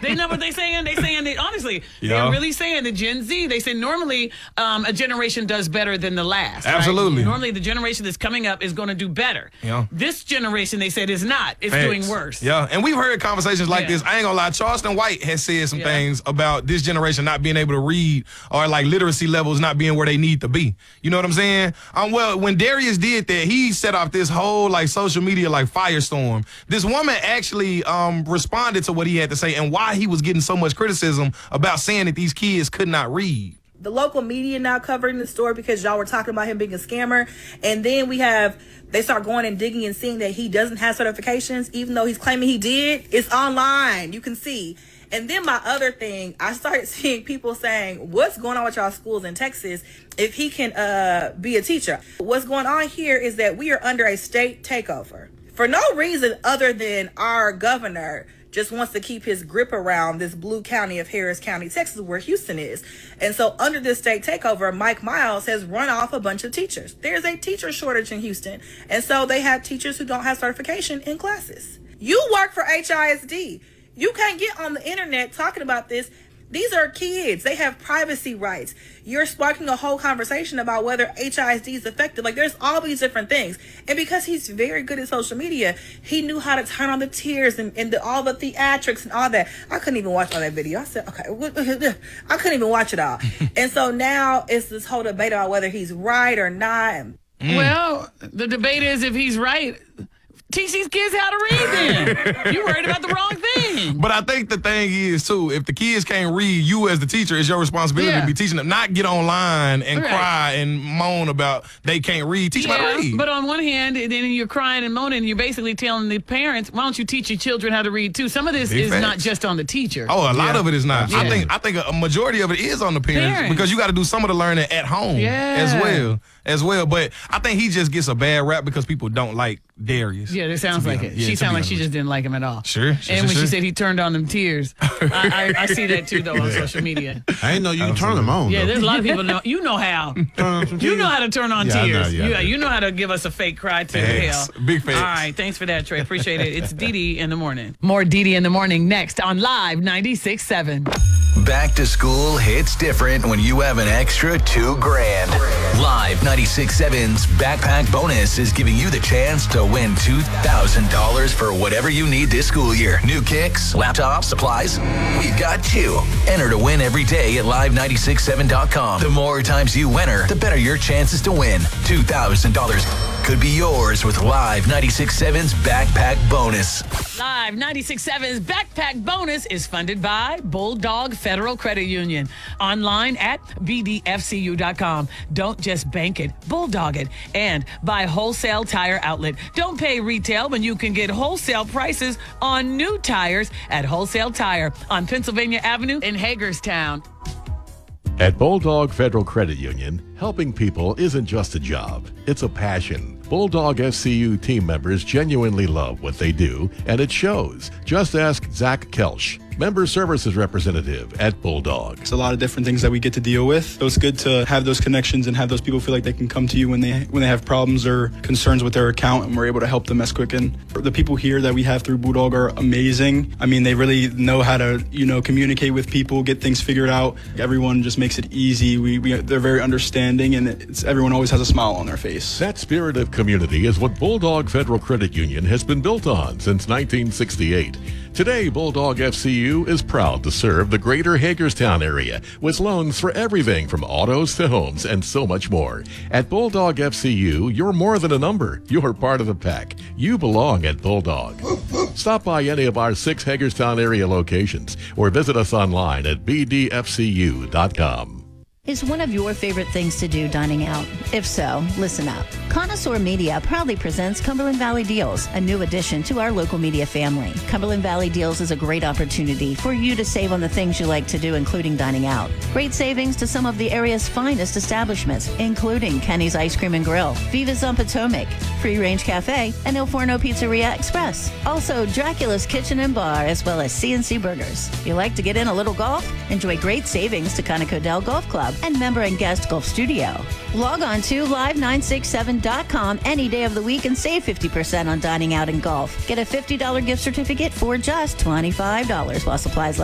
They know what they're saying. They're saying that, honestly, they're really saying the Gen Z, they say normally a generation does better than the last. Absolutely. Right? Normally the generation that's coming up is going to do better. Yeah. This generation, they said, is not. It's doing worse. Yeah, and we've heard conversations like this. I ain't gonna lie, Charleston White has said some things about this generation not being able to read or like literacy levels not being where they need to be. You know what I'm saying? Well, when Darius did that, he set off this whole like social media like firestorm. This woman actually responded to what he had to say and why he was getting so much criticism about saying that these kids could not read. The local media now covering the story because y'all were talking about him being a scammer. And then they start going and digging and seeing that he doesn't have certifications, even though he's claiming he did. It's online. You can see. And then my other thing, I started seeing people saying, what's going on with y'all schools in Texas if he can be a teacher? What's going on here is that we are under a state takeover. For no reason other than our governor just wants to keep his grip around this blue county of Harris County, Texas, where Houston is. And so under this state takeover, Mike Miles has run off a bunch of teachers. There's a teacher shortage in Houston. And so they have teachers who don't have certification in classes. You work for HISD. You can't get on the internet talking about this. These are kids. They have privacy rights. You're sparking a whole conversation about whether HISD is effective. Like, there's all these different things. And because he's very good at social media, he knew how to turn on the tears and all the theatrics and all that. I couldn't even watch all that video. I said, okay, I couldn't even watch it all. And so now it's this whole debate about whether he's right or not. Well, the debate is if he's right. Teach these kids how to read then. You worried about the wrong thing. But I think the thing is, too, if the kids can't read, you as the teacher, it's your responsibility to be teaching them. Not get online and cry and moan about they can't read. Teach them how to read. But on one hand, then you're crying and moaning, and you're basically telling the parents, why don't you teach your children how to read, too? Some of this is not just on the teacher. Oh, a lot of it is not. I think a majority of it is on the parents. Because you got to do some of the learning at home as well. But I think he just gets a bad rap because people don't like Darius. Yeah, it sounds like it. She sounded like she just didn't like him at all. Sure. And when she said he turned on them tears, I see that too, though, on social media. I didn't know you can turn them on. Yeah, though. there's a lot of people know. You know how. You know how to turn on tears. You know how to give us a fake cry to hell. Big facts. All right, thanks for that, Trey. Appreciate it. It's Dee in the morning. More Dee in the morning next on Live 96.7. Back to school hits different when you have an extra $2,000. Live 96.7's Backpack Bonus is giving you the chance to win $2,000 for whatever you need this school year. New kicks, laptops, supplies. We've got you. Enter to win every day at live967.com. The more times you enter, the better your chances to win. $2,000 could be yours with Live 96.7's Backpack Bonus. Live 96.7's Backpack Bonus is funded by Bulldog Federal Credit Union. Online at bdfcu.com. Don't just bank it, bulldog it. And by Wholesale Tire Outlet. Don't pay retail when you can get wholesale prices on new tires at Wholesale Tire on Pennsylvania Avenue in Hagerstown. At Bulldog Federal Credit Union, helping people isn't just a job, it's a passion. Bulldog FCU team members genuinely love what they do, and it shows. Just ask Zach Kelsch, Member Services Representative at Bulldog. It's a lot of different things that we get to deal with. So it's good to have those connections and have those people feel like they can come to you when they have problems or concerns with their account, and we're able to help them as quick. And the people here that we have through Bulldog are amazing. I mean, they really know how to, communicate with people, get things figured out. Everyone just makes it easy. They're very understanding, and everyone always has a smile on their face. That spirit of community is what Bulldog Federal Credit Union has been built on since 1968. Today, Bulldog FCU is proud to serve the greater Hagerstown area with loans for everything from autos to homes and so much more. At Bulldog FCU, you're more than a number. You're part of the pack. You belong at Bulldog. Stop by any of our 6 Hagerstown area locations or visit us online at bdfcu.com. Is one of your favorite things to do dining out? If so, listen up. Connoisseur Media proudly presents Cumberland Valley Deals, a new addition to our local media family. Cumberland Valley Deals is a great opportunity for you to save on the things you like to do, including dining out. Great savings to some of the area's finest establishments, including Kenny's Ice Cream and Grill, Viva's on Potomac, Free Range Cafe, and Il Forno Pizzeria Express. Also, Dracula's Kitchen and Bar, as well as CNC Burgers. If you like to get in a little golf, enjoy great savings to Conoco Dell Golf Club and member and guest golf studio. Log on to live967.com any day of the week and save 50% on dining out and golf. Get a $50 gift certificate for just $25 while supplies last.